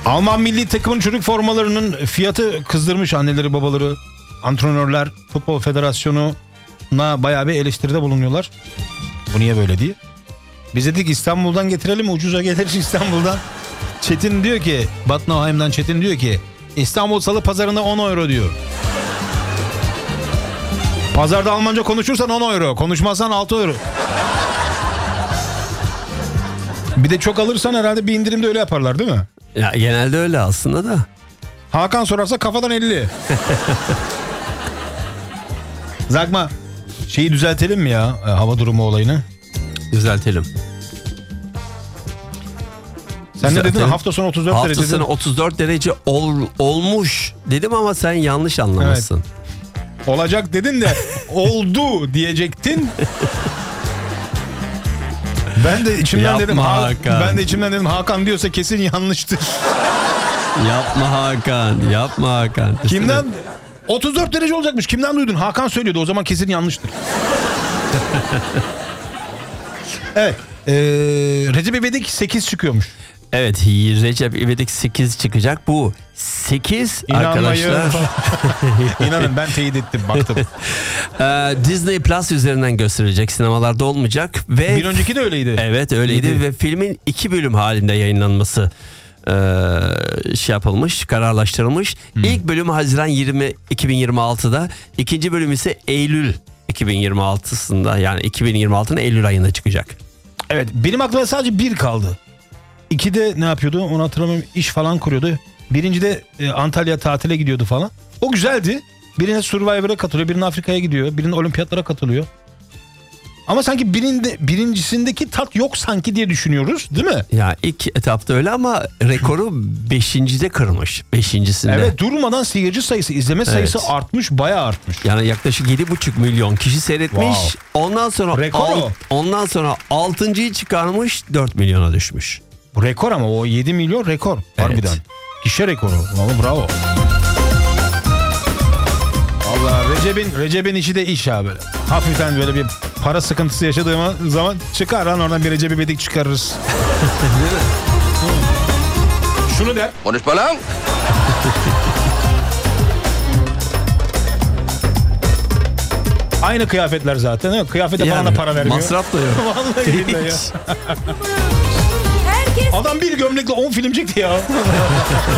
Alman milli takımın çocuk formalarının fiyatı kızdırmış anneleri babaları. Antrenörler Futbol Federasyonu'na bayağı bir eleştiride bulunuyorlar. Bu niye böyle diye. Biz dedik İstanbul'dan getirelim, ucuza gelir İstanbul'dan. Çetin diyor ki, Bad Nauheim'dan Çetin diyor ki İstanbul Salı Pazarı'nda 10 euro diyor. Pazarda Almanca konuşursan 10 euro. Konuşmazsan 6 euro. Bir de çok alırsan herhalde bir indirimde öyle yaparlar değil mi? Ya genelde öyle aslında da. Hakan sorarsa kafadan 50. Zagma şeyi düzeltelim mi ya, hava durumu olayını? Düzeltelim. Sen ne dedin? Hafta sonu 34 derece. Hafta sonu 34 derece olmuş dedim ama sen yanlış anlamışsın. Evet. Olacak dedin de oldu diyecektin. Ben de içimden dedim Hakan diyorsa kesin yanlıştır. Yapma Hakan. Kimden? 34 derece olacakmış. Kimden duydun? Hakan söylüyordu. O zaman kesin yanlıştır. Evet. Recep İvedik 8 çıkıyormuş. Evet, Recep İvedik 8 çıkacak. Bu 8 arkadaşlar. İnanın ben teyit ettim, baktım. Disney Plus üzerinden gösterilecek, sinemalarda olmayacak. Ve bir önceki de öyleydi. Evet öyleydi ve filmin 2 bölüm halinde yayınlanması yapılmış, kararlaştırılmış. İlk bölüm Haziran 2026'da, ikinci bölüm ise Eylül 2026'sında, yani 2026'nın Eylül ayında çıkacak. Evet, benim aklımda sadece bir kaldı. 2'de ne yapıyordu onu hatırlamıyorum, iş falan kuruyordu. Birincide Antalya tatile gidiyordu falan. O güzeldi. Birine Survivor'a katılıyor, birine Afrika'ya gidiyor, birine olimpiyatlara katılıyor. Ama sanki birincisindeki tat yok sanki diye düşünüyoruz, değil mi? Ya ilk etapta öyle ama rekoru 5.'de kırmış. 5.'sinde. Evet, durmadan seyirci sayısı, izleme sayısı artmış, bayağı artmış. Yani yaklaşık 7,5 milyon kişi seyretmiş. Wow. Ondan sonra 6.'yı çıkarmış, 4 milyona düşmüş. Bu rekor ama o 7 milyon rekor harbiden. Evet. Gişe rekoru. Vallahi bravo. Vallahi Recep'in işi de iş abi. Hafiften böyle bir para sıkıntısı yaşadığım zaman çıkar lan oradan bir Recep İvedik çıkarırız. Değil mi? Şunu der. Konuşma lan. Aynı kıyafetler zaten değil mi? Kıyafete falan da para vermiyor. Masraf da yok. Vallahi billahi ya. Adam bir gömlekle 10 film çekti ya.